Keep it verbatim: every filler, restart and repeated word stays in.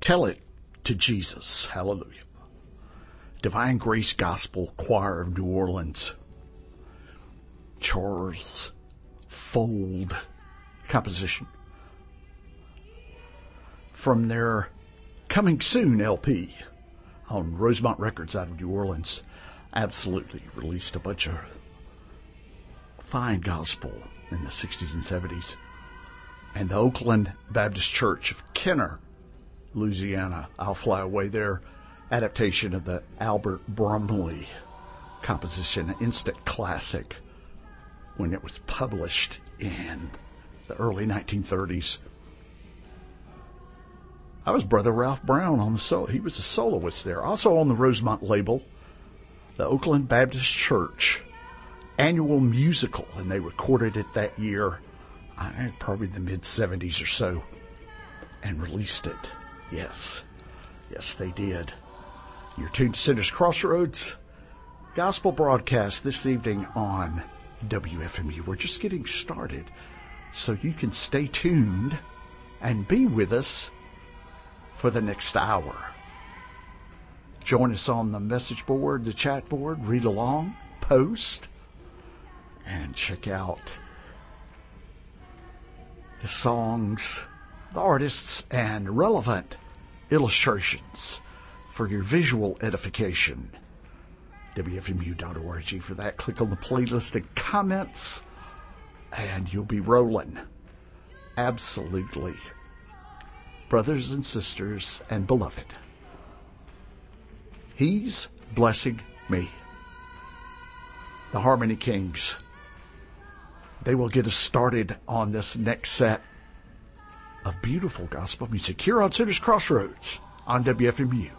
Tell It to Jesus. Hallelujah. Divine Grace Gospel Choir of New Orleans. Charles Fold composition. From their Coming Soon L P on Rosemont Records out of New Orleans. Absolutely released a bunch of fine gospel in the sixties and seventies. And the Oakland Baptist Church of Kenner, Louisiana, I'll Fly Away There, adaptation of the Albert Brumley composition, an instant classic when it was published in the early nineteen thirties. I was Brother Ralph Brown on the solo. He was a soloist there. Also on the Rosemont label, the Oakland Baptist Church annual musical, and they recorded it that year, I, probably the mid-seventies or so, and released it. Yes, yes, they did. You're tuned to Sinners Crossroads Gospel broadcast this evening on W F M U. We're just getting started, so you can stay tuned and be with us for the next hour. Join us on the message board, the chat board, read along, post, and check out the songs, the artists, and relevant illustrations for your visual edification. W F M U dot org for that. Click on the playlist and comments, and you'll be rolling. Absolutely. Brothers and sisters and beloved, He's blessing me. The Harmony Kings. They will get us started on this next set of beautiful gospel music here on Sinners Crossroads on W F M U.